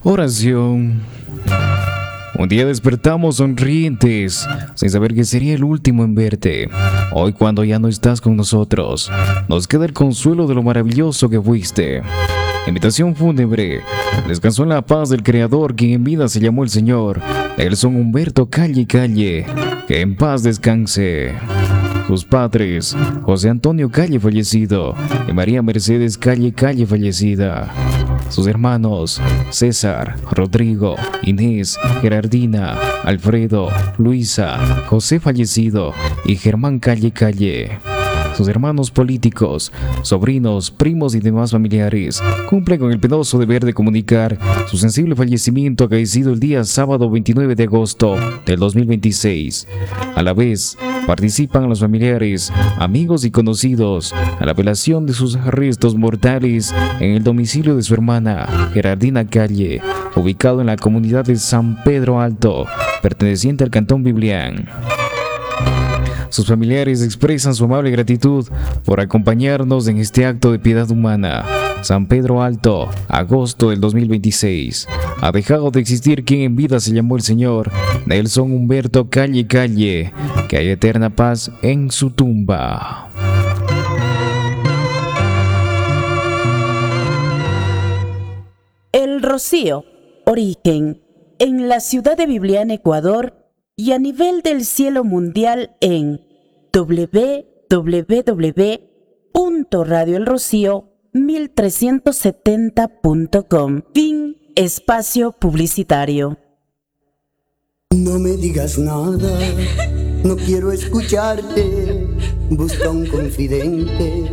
Oración. Un día despertamos sonrientes, sin saber que sería el último en verte. Hoy, cuando ya no estás con nosotros, nos queda el consuelo de lo maravilloso que fuiste. Invitación fúnebre. Descansó en la paz del Creador, quien en vida se llamó el Señor, Nelson Humberto Calle Calle. Que en paz descanse. Sus padres, José Antonio Calle, fallecido, y María Mercedes Calle Calle, fallecida. Sus hermanos, César, Rodrigo, Inés, Gerardina, Alfredo, Luisa, José, fallecido, y Germán Calle Calle. Sus hermanos políticos, sobrinos, primos y demás familiares cumplen con el penoso deber de comunicar su sensible fallecimiento acaecido el día sábado 29 de agosto del 2026. A la vez, participan los familiares, amigos y conocidos a la velación de sus restos mortales en el domicilio de su hermana, Gerardina Calle, ubicado en la comunidad de San Pedro Alto, perteneciente al Cantón Biblián. Sus familiares expresan su amable gratitud por acompañarnos en este acto de piedad humana. San Pedro Alto, agosto del 2026. Ha dejado de existir quien en vida se llamó el Señor, Nelson Humberto Calle Calle. Que haya eterna paz en su tumba. El Rocío, origen en la ciudad de Biblián, Ecuador, y a nivel del cielo mundial en www.radioelrocío1370.com. Fin espacio publicitario. No me digas nada, no quiero escucharte. Busca un confidente